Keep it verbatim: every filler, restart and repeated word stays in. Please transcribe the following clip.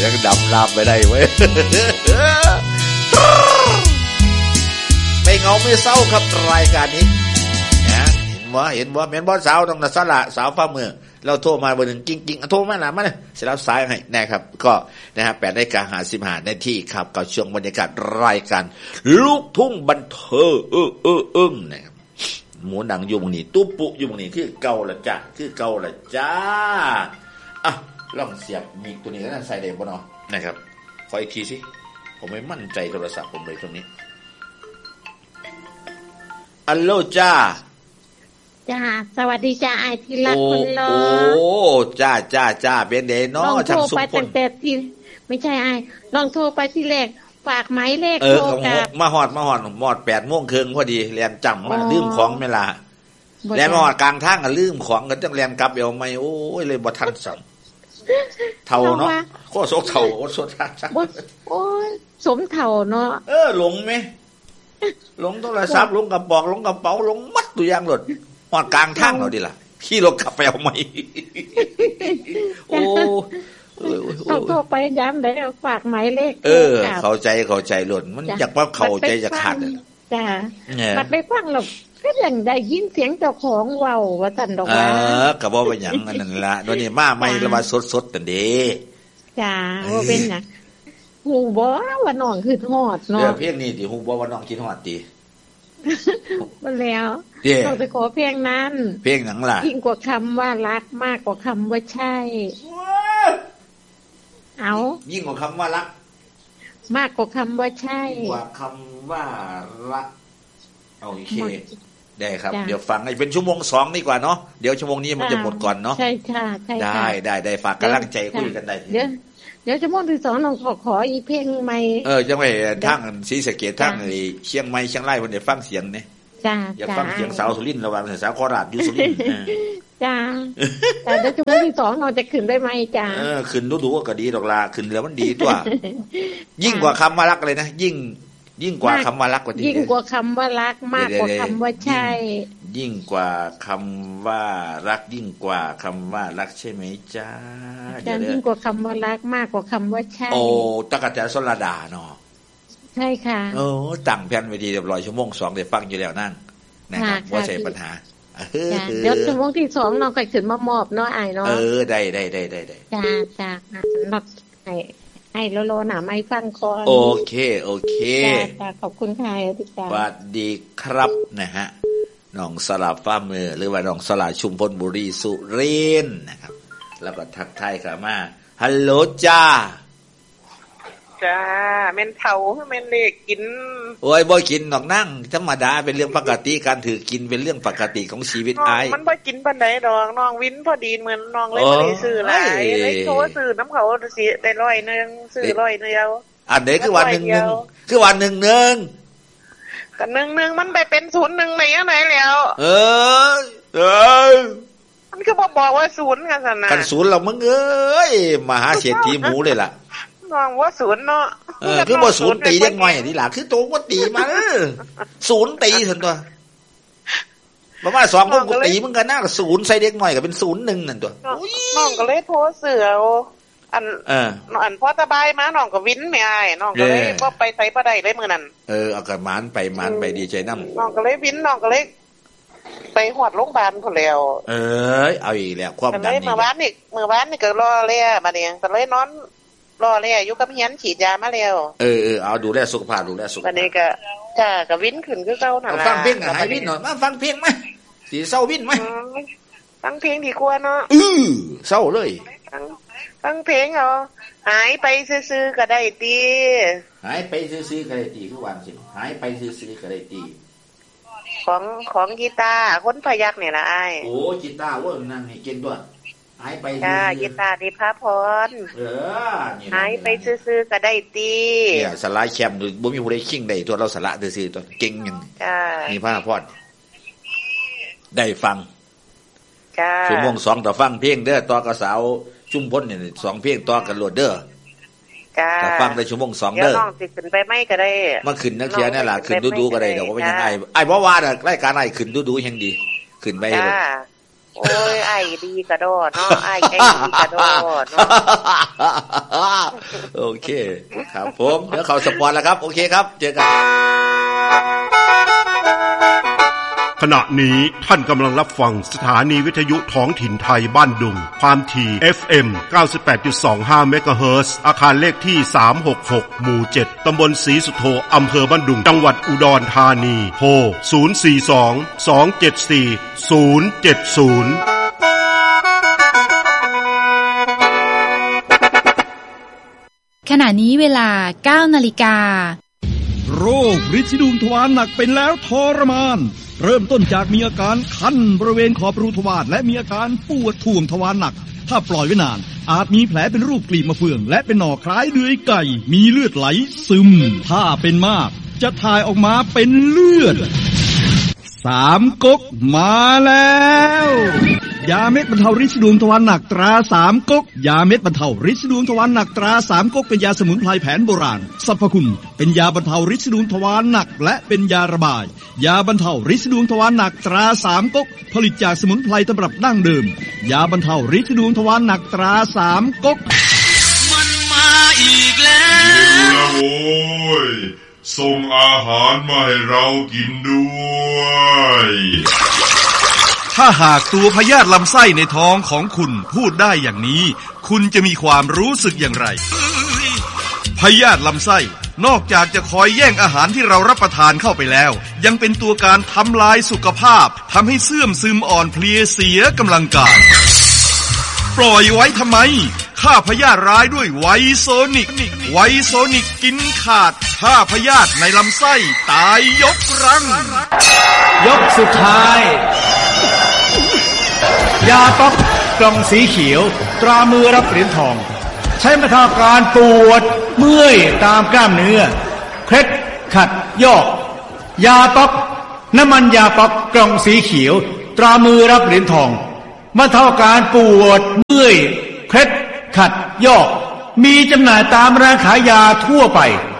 ยังดำลาบไปได้เว้ยไม่เงาไม่เศร้าครับรายการนี้นะเห็นบ่เห็นบ่แม่นบ่สาวต้องน่ะสละสาวฟ้ามือเราโทรมาเบอร์หนึ่งจริงๆโทรมาหน่ะมาเลยสิรับสายให้นะครับก็นะฮะแปดนาฬิกาห้าสิบห้านาทีครับกับช่วงบรรยากาศรายการลูกทุ่งบันเทิงเออเออเอิ้งนะครับหมูหนังอยู่ตรงนี้ตุ๊ปุอยู่ตรงนี้คือเก่าละจ้ะคือเก่าละจ้าอ่ะลองเสียบมีตัวนี้ก็น่าใส่ได้บ่เนาะนะครับขออีกทีสิผมไม่มั่นใจโทรศัพท์ผมเลยตรงนี้อัลโหลจ้าจ้าสวัสดีจ้าไอทีรักคนรอโอ้จ้าจ้าจ้าเป็นเดนอช่างสุขคนลองโทรไปตั้งแต่ที่ไม่ใช่ไอลองโทรไปที่แรกฝากหมายเลขโทรกลับมาฮอดมาฮอดหมอดแปดโมงครึ่งพอดีเรียนจำมาลืมของเวลาแล้วมาฮอดกลางทางก็ลืมของก็ต้องเรียนกลับเอาไม่โอ้ยเลยบ่ทันสั่งเท่าเนาะโคตรโซกเท่าโคตรโซกทักโอ้ยสมเท่าเนาะเออหลงไหมหลงโทรศัพท์หลงกระบอกหลงกระเป๋าหลงมัดตัวอย่างหลดฮอดกลางทางเอาดิล่ะขี่รถกลับไปเอาใหม่โอ้ต้องโทรไปย้ำได้ฝากหมายเลขเออเข้าใจเข้าใจหล่นมันอยากว่าเข้าใจจะขาดจ้าบัดไปฟังหรอกก็ยังได้ยินเสียงเจ้าของเว้าว่าซั่นดอกว่าเออก็บ่เป็นหยังอันนั้นล่ะเดี๋ยวนี้มาใหม่ละว่าสดๆนั่นเด้จ้าบ่เป็นหยังฮู้บ่ว่าน้องคือฮอดเนาะเดี๋ยวเพลงนี้สิฮู้บ่ว่าน้องคิดฮอดติบ่แล้วต้องไปขอเพลงนั้นเพลงหยังล่ะยิ่งกว่าคำว่ารักมากกว่าคำว่าใช่เอายิ่งกว่าคำว่ารักมากกว่าคำว่าใช่กว่าคำว่ารักโอเคได้ครับเดี๋ยวฟังให้เป็นชั่วโมงสองดีกว่าเนาะเดี๋ยวชั่วโมงนี้มันจะหมดก่อนเนาะใช่ค่ะใช่ได้ได้ได้ฝากกำลังใจคุยกันได้เดี๋ยวเดี๋ยวชั่วโมงที่สองน้องขอขออีกเพลงใหม่เออจังไว้ทางศรีสะเกษทางเชียงใหม่เชียงรายเพิ่นได้ฟังเสียงนี่จ้าอย่าฟังเสียงสาวสุรินทร์ระวังสาวโคราชอยู่สุรินทร์จ้าแต่เดี๋ยวชั่วโมงที่สองเราจะขึ้นได้ไหมจ้าเออขึ้นดูๆก็ดีดอกลาขึ้นแล้วมันดีตัวยิ่งกว่าคำว่ารักเลยนะยิ่งยิ่งกว่าคำว่ารักกว่าที่ยิ่งกว่าคำว่ารักมากกว่าคำว่าใช่ยิ่งกว่าคำว่ารักยิ่งกว่าคำว่ารักใช่ไหมจ้ายิ่งกว่าคำว่ารักมากกว่าคำว่าใช่โอ้ตั๊กแตน สรดาเนาะใช่ค่ะโอ้ตั้งแผนไว้ดีเรียบร้อยชั่วโมงสองได้ฟังอยู่แล้วนั่นนะครับบ่ใช่ปัญหาเดี๋ยวชั่วโมงที่สองน้องก็ขึ้นมามอบเนาะไอ้เนาะเออได้ได้ได้ได้ได้จ้าจ้าสำหรับไอ้ไอ้โลโลหนาไม่ฟังก่อนโอเคโอเคจ้าขอบคุณค่ะติดตามสวัสดีครับนะฮะน้องสลับฟ้ามือหรือว่าน้องสลับชุมพลบุรีสุรินทร์นะครับแล้วก็ทักทายเข้ามาฮัลโหลจ้าจ้าแม่นเฒ่าแม่นเล็กกินโอ้ยบ่กินดอกนั่งธรรมดาเป็นเรื่องปกติการถือกินเป็นเรื่องปกติของชีวิตอ้ายมันบ่กินปานใดดอกน้องวินพอดีเหมือนน้องเลยบ่ได้ซื้อหลายเลยโทรซื้อน้ำเขาสิได้ร้อยนึงซื้อร้อยเดียวอันไหนคือวันนึงนึงคือวันนึงนึงก็นึงนึงมันไปเป็นศูนย์นึงไหนอันไหนแล้วเออเออมันคือบ่บอกว่าศูนย์กันซั่นน่ะกันศูนย์แล้วมึงเอ้ยมหาเศรษฐีหมูเลยล่ะน้องว่าศูนย์เนาะเออคือบ่ศูนย์ตีจังไงนี่ล่ะคือโตบ่ตีมาเออศูนย์ตีซั่นตัวบ่ว่าสองคนกูตีมึงก็น่าศูนย์ใส่เด็กน้อยก็เป็นศูนย์หนึ่งนั่นตัวน้องก็เลยโทรเสืออันเอออันพอสบายมาน้องก็วินไม่อ้ายน้องก็เลยบ่ไปไสบ่ได้เลยมื้อนั้นเออเอากระหมานไปหมานไปดีใจนำน้องก็เลยวินน้องก็เลยไปฮอดโรงพยาบาลพุ่นแล้วเอ้ยเอาอีกแล้วความดันนี่เมื่อวานนี่เมื่อวานนี่ก็รอแลบัดนี้ก็เลยนอนรอแลอยู่กับเฮียนฉีดยามาแล้วเออๆเอาดูแลสุขภาพดูแลสุขบัดนี้ก็จ้าก็วินขึ้นคือเก่านั่นล่ะฟังเพลงหายวินหน่อยมาฟังเพลงมั้ยสิเศร้าวินมั้ยฟังเพลงดีกว่าเนาะอื้อเศร้าเลยฟังเพลงเอาหายไปซื่อๆก็ได้ติหายไปซื่อๆก็ได้ติคือว่าสิหายไปซื่อๆก็ได้ติของของกีตาร์คนพยักนี่ล่ะอ้ายโอ้กีตาร์โว้ยนั่นนี่เก่งตัวหายไปจ้ากีตาร์ดิพาพรเออนี่หายไปซื่อๆก็ได้ติเนี่ยสลายแคมป์บ่มีผู้ใดคิงได้ตัวเราสละซื่อๆตัวเก่งหยังจ้านี่พาพรได้ฟังจ้าชั่วโมงสองต่อฟังเพลงเด้อต่อกับสาวชุมพลนี่สองเพลงต่อกันโลดเด้อจ้าก็ฟังได้ชั่วโมงสองเด้อเดี๋ยวน้องสิขึ้นไปไม่ก็ได้มาขึ้นนักเที่ยนั่นล่ะขึ้นดูๆก็ได้ดอกว่าเป็นยังไงอ้ายบ่ว่าน่ะรายการอ้ายขึ้นดูๆแฮงดีขึ้นไปจ้าโอ้ยไอ้ดีกระโดดเนาะไอ้ไอ้ดีกระโดดเนาะโอเคครับผมเดี๋ยวเขาสปอนแล้วครับโอเคครับเจอกันขณะนี้ท่านกำลังรับฟังสถานีวิทยุท้องถิ่นไทยบ้านดุงความถี่ เอฟ เอ็ม เก้าสิบแปดจุดสองห้า เมกะเฮิรตซ์อาคารเลขที่สามหกหกหมู่เจ็ดตำบลศรีสุโธอำเภอบ้านดุงจังหวัดอุดรธานีโทรศูนย์ สี่ สอง สอง เจ็ด สี่ ศูนย์ เจ็ด ศูนย์ขณะนี้เวลา เก้านาฬิกาโรคฤทธิ์ดวงทวารหนักเป็นแล้วทรมานเริ่มต้นจากมีอาการคันบริเวณขอบรูทวารและมีอาการปวดท่วงทวารหนักถ้าปล่อยไว้นานอาจมีแผลเป็นรูปกลีบมะเฟืองและเป็นหน่อคล้ายเดือยไก่มีเลือดไหลซึมถ้าเป็นมากจะถ่ายออกมาเป็นเลือดสามก๊กมาแล้วยาเม็ดบรรเทาฤทธิ์ดวงทวารหนักตราสามก๊กยาเม็ดบรรเทาฤทธิ์ดวงทวารหนักตราสามก๊กเป็นยาสมุนไพรแผนโบราณสรรพคุณเป็นยาบรรเทาฤทธิ์ดวงทวารหนักและเป็นยาระบายยาบรรเทาฤทธิ์ดวงทวารหนักตราสามก๊กผลิตจากสมุนไพรตำรับดั้งเดิมยาบรรเทาฤทธิ์ดวงทวารหนักตราสามก๊กมันมาอีกแล้วโอ้ยส่งอาหารมาให้เรากินด้วยถ้าหากตัวพยาธิลำไส้ในท้องของคุณพูดได้อย่างนี้คุณจะมีความรู้สึกอย่างไรพยาธิลำไส้นอกจากจะคอยแย่งอาหารที่เรารับประทานเข้าไปแล้วยังเป็นตัวการทำลายสุขภาพทำให้เสื่อมซึมอ่อนเพลียเสียกำลังกายปล่อยไว้ทำไมฆ่าพยาธิร้ายด้วยไวโซนิกไวโซนิกกินขาดฆ่าพยาธิในลำไส้ตายยกรังยกสุดท้ายยาป๊อกกล่องสีเขียวตรามือรับเหรียญทองใช้บรรเทาการปวดเมื่อยตามกล้ามเนื้อเคล็ดขัดยอกยาป๊อกน้ำมันยาป๊อกกล่องสีเขียวตรามือรับเหรียญทองบรรเทาการปวดเมื่อยเคล็ดขัดยอกมีจำหน่ายตามร้านขายยาทั่วไป